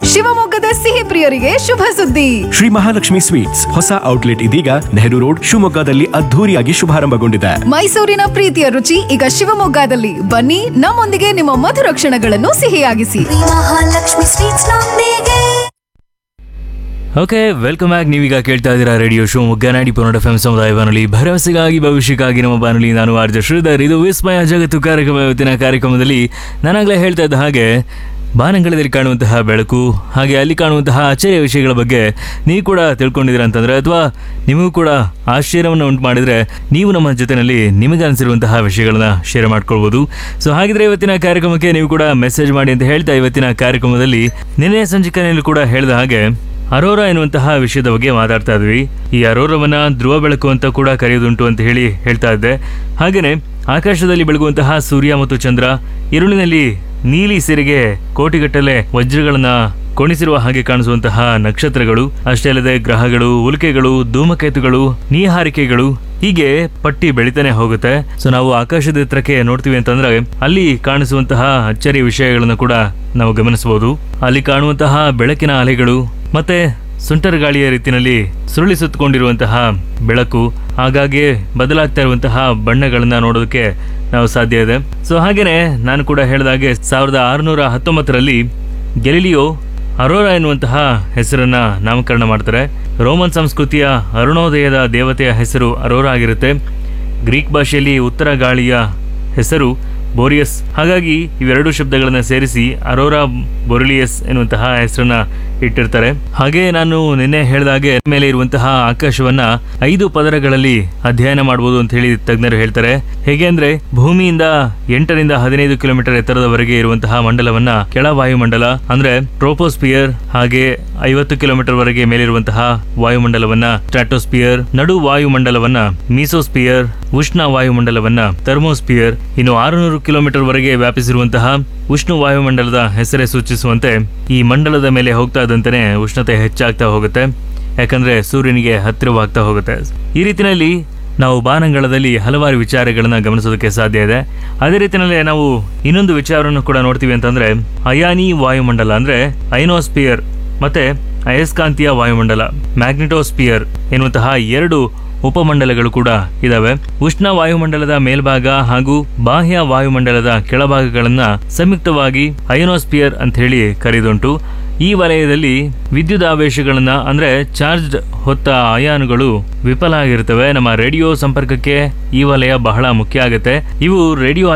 ಶಿವಮೊಗ್ಗದ ಸಿಹಿ ಪ್ರಿಯರಿಗೆ ಶುಭ ಸುದ್ದಿ. ಶ್ರೀ ಮಹಾಲಕ್ಷ್ಮಿ ಸ್ವೀಟ್ಸ್ ಹೊಸ ಔಟ್ಲೆಟ್ ಇದೀಗ ನೆಹರು ರೋಡ್ ಶಿವಮೊಗ್ಗದಲ್ಲಿ ಅದ್ಧೂರಿಯಾಗಿ ಶುಭಾರಂಭಗೊಂಡಿದೆ. ಮೈಸೂರಿನ ಪ್ರೀತಿಯ ರುಚಿ ಈಗ ಶಿವಮೊಗ್ಗದಲ್ಲಿ. ಬನ್ನಿ, ನಮ್ಮೊಂದಿಗೆ ನಿಮ್ಮ ಮಧುರ ಕ್ಷಣಗಳನ್ನು ಸಿಹಿಯಾಗಿಸಿ. ಮಹಾಲಕ್ಷ್ಮಿ ಸ್ವೀಟ್ಸ್ ನೊಂದಿಗೆ. Okay, welcome back. ನೀವೀಗ ಕೇಳ್ತಾ ಇದ್ದೀರಾ ರೇಡಿಯೋ ಶಿವಮೊಗ್ಗ 90.4 FM ಸಮುದಾಯ ಬಾನುಲಿ, ಭರವಸೆಗಾಗಿ ಭವಿಷ್ಯಕ್ಕಾಗಿ ನಮ್ಮ ಬಾನುಲಿ. ನಾನು ಆರ್ಜ ಶ್ರೀಧರ್. ಇದು ವಿಸ್ಮಯ ಜಗತ್ತು ಕಾರ್ಯಕ್ರಮ. ಇವತ್ತಿನ ಕಾರ್ಯಕ್ರಮದಲ್ಲಿ ನಾನಾಗಲೇ ಹೇಳ್ತಾ ಇದ್ದ ಹಾಗೆ ಬಾನಂಗಳದಲ್ಲಿ ಕಾಣುವಂತಹ ಬೆಳಕು, ಹಾಗೆ ಅಲ್ಲಿ ಕಾಣುವಂತಹ ಅಚ್ಚರಿಯ ವಿಷಯಗಳ ಬಗ್ಗೆ ನೀವು ಕೂಡ ತಿಳ್ಕೊಂಡಿದ್ದೀರಾ ಅಂತಂದರೆ, ಅಥವಾ ನಿಮಗೂ ಕೂಡ ಆಶ್ಚರ್ಯವನ್ನು ಉಂಟು ಮಾಡಿದರೆ, ನೀವು ನಮ್ಮ ಜೊತೆಯಲ್ಲಿ ನಿಮಗೆ ಅನಿಸಿರುವಂತಹ ವಿಷಯಗಳನ್ನ ಶೇರ್ ಮಾಡ್ಕೊಳ್ಬೋದು. ಸೊ ಹಾಗಿದ್ರೆ ಇವತ್ತಿನ ಕಾರ್ಯಕ್ರಮಕ್ಕೆ ನೀವು ಕೂಡ ಮೆಸೇಜ್ ಮಾಡಿ ಅಂತ ಹೇಳ್ತಾ, ಇವತ್ತಿನ ಕಾರ್ಯಕ್ರಮದಲ್ಲಿ ನಿನ್ನೆ ಸಂಚಿಕೆಯಲ್ಲಿ ಕೂಡ ಹೇಳಿದ ಹಾಗೆ ಅರೋರಾ ಎನ್ನುವಂತಹ ವಿಷಯದ ಬಗ್ಗೆ ಮಾತಾಡ್ತಾ ಇದ್ವಿ. ಈ ಅರೋರವನ್ನ ಧ್ರುವ ಬೆಳಕು ಅಂತ ಕೂಡ ಕರೆಯೋದುಂಟು ಅಂತ ಹೇಳ್ತಾ ಇದ್ದೆ. ಹಾಗೆಯೇ ಆಕಾಶದಲ್ಲಿ ಬೆಳಗುವಂತಹ ಸೂರ್ಯ ಮತ್ತು ಚಂದ್ರ, ഇരുಳಿನಲ್ಲಿ ನೀಲಿ ಸೀರೆಗೆ ಕೋಟಿಗಟ್ಟಲೆ ವಜ್ರಗಳನ್ನ ಕೊಣಿಸಿರುವ ಹಾಗೆ ಕಾಣಿಸುವಂತಹ ನಕ್ಷತ್ರಗಳು, ಅಷ್ಟೇ ಅಲ್ಲದೆ ಗ್ರಹಗಳು, ಉಲ್ಕೆಗಳು, ಧೂಮಕೇತುಗಳು, ನೀಹಾರಿಕೆಗಳು, ಹೀಗೆ ಪಟ್ಟಿ ಬೆಳಿತಾನೆ ಹೋಗುತ್ತೆ. ಸೊ ನಾವು ಆಕಾಶದ ಎತ್ತರಕ್ಕೆ ನೋಡ್ತೀವಿ ಅಂತಂದ್ರೆ ಅಲ್ಲಿ ಕಾಣಿಸುವಂತಹ ಅಚ್ಚರಿಯ ವಿಷಯಗಳನ್ನು ಕೂಡ ನಾವು ಗಮನಿಸಬಹುದು. ಅಲ್ಲಿ ಕಾಣುವಂತಹ ಬೆಳಕಿನ ಅಲೆಗಳು, ಮತ್ತೆ ಸುಂಟರ ಗಾಳಿಯ ರೀತಿಯಲ್ಲಿ ಸುರುಳಿ ಸುತ್ತಕೊಂಡಿರುವಂತಹ ಬೆಳಕು, ಹಾಗಾಗಿ ಬದಲಾಗ್ತಾ ಇರುವಂತಹ ಬಣ್ಣಗಳನ್ನ ನೋಡೋದಕ್ಕೆ ನಾವು ಸಾಧ್ಯ ಇದೆ. ಸೊ ಹಾಗೇನೆ ನಾನು ಕೂಡ ಹೇಳಿದಾಗೆ 1619ರಲ್ಲಿ ಗೆಲಿಲಿಯೋ ಅರೋರಾ ಎನ್ನುವಂತಹ ಹೆಸರನ್ನ ನಾಮಕರಣ ಮಾಡ್ತಾರೆ. ರೋಮನ್ ಸಂಸ್ಕೃತಿಯ ಅರುಣೋದಯದ ದೇವತೆಯ ಹೆಸರು ಅರೋರಾ ಆಗಿರುತ್ತೆ. ಗ್ರೀಕ್ ಭಾಷೆಯಲ್ಲಿ ಉತ್ತರ ಗಾಳಿಯ ಹೆಸರು ಬೋರಿಯಸ್. ಹಾಗಾಗಿ ಇವೆರಡು ಶಬ್ದಗಳನ್ನ ಸೇರಿಸಿ ಅರೋರಾ ಬೊರಿಲಿಯಸ್ ಎನ್ನುವಂತಹ ಹೆಸರನ್ನ ಇಟ್ಟಿರ್ತಾರೆ. ಹಾಗೆ ನಾನು ನಿನ್ನೆ ಹೇಳಿದಾಗೆ ಮೇಲೆ ಇರುವಂತಹ ಆಕಾಶವನ್ನ 5 ಪದರಗಳಲ್ಲಿ ಅಧ್ಯಯನ ಮಾಡಬಹುದು ಅಂತ ಹೇಳಿ ತಜ್ಞರು ಹೇಳ್ತಾರೆ. ಹೇಗೆ ಅಂದ್ರೆ ಭೂಮಿಯಿಂದ 8 ರಿಂದ 15 ಕಿಲೋಮೀಟರ್ ಎತ್ತರದವರೆಗೆ ಇರುವಂತಹ ಮಂಡಲವನ್ನ ಕೆಳ ವಾಯುಮಂಡಲ ಅಂದ್ರೆ ಟ್ರೋಪೋಸ್ಪಿಯರ್, ಹಾಗೆ 50 ಕಿಲೋಮೀಟರ್ ವರೆಗೆ ಮೇಲಿರುವಂತಹ ವಾಯುಮಂಡಲವನ್ನ ಸ್ಟ್ರಾಟೋಸ್ಪಿಯರ್, ನಡು ವಾಯುಮಂಡಲವನ್ನ ಮೀಸೋಸ್ಪಿಯರ್, ಉಷ್ಣ ವಾಯುಮಂಡಲವನ್ನ ಥರ್ಮೋಸ್ಪಿಯರ್, ಇನ್ನು 600 ಕಿಲೋಮೀಟರ್ ವರೆಗೆ ವ್ಯಾಪಿಸಿರುವಂತಹ ಉಷ್ಣ ವಾಯುಮಂಡಲದ ಹೆಸರೇ ಸೂಚಿಸುವಂತೆ ಈ ಮಂಡಲದ ಮೇಲೆ ಹೋಗ್ತಾ ಇದ್ದಂತೆಯೇ ಉಷ್ಣತೆ ಹೆಚ್ಚಾಗ್ತಾ ಹೋಗುತ್ತೆ, ಯಾಕಂದ್ರೆ ಸೂರ್ಯನಿಗೆ ಹತ್ತಿರವಾಗ್ತಾ ಹೋಗುತ್ತೆ. ಈ ರೀತಿಯಲ್ಲಿ ನಾವು ಬಾನಂಗಳದಲ್ಲಿ ಹಲವಾರು ವಿಚಾರಗಳನ್ನ ಗಮನಿಸೋದಕ್ಕೆ ಸಾಧ್ಯ ಇದೆ. ಅದೇ ರೀತಿಯಲ್ಲಿ ನಾವು ಇನ್ನೊಂದು ವಿಚಾರವನ್ನು ಕೂಡ ನೋಡ್ತೀವಿ ಅಂತಂದ್ರೆ ಅಯಾನಿ ವಾಯುಮಂಡಲ ಅಂದ್ರೆ ಐನೋಸ್ಪಿಯರ್, ಮತ್ತೆ ಅಯಸ್ಕಾಂತೀಯ ವಾಯುಮಂಡಲ ಮ್ಯಾಗ್ನೆಟೋಸ್ಪಿಯರ್ ಎನ್ನುವಂತಹ 2 ಉಪಮಂಡಲಗಳು ಕೂಡ ಇದಾವೆ. ಉಷ್ಣ ವಾಯುಮಂಡಲದ ಮೇಲ್ಭಾಗ ಹಾಗೂ ಬಾಹ್ಯ ವಾಯುಮಂಡಲದ ಕೆಳಭಾಗಗಳನ್ನ ಸಂಯುಕ್ತವಾಗಿ ಅಯೋನೋಸ್ಪಿಯರ್ ಅಂತ ಹೇಳಿ ಕರೆದುಂಟು. ಈ ವಲಯದಲ್ಲಿ ವಿದ್ಯುದಾವೇಶಗಳನ್ನ ಅಂದ್ರೆ ಚಾರ್ಜ್ ಹೊತ್ತ ಅಯಾನುಗಳು ವಿಫಲ ಆಗಿರ್ತವೆ. ನಮ್ಮ ರೇಡಿಯೋ ಸಂಪರ್ಕಕ್ಕೆ ಈ ವಲಯ ಬಹಳ ಮುಖ್ಯ ಆಗುತ್ತೆ. ಇವು ರೇಡಿಯೋ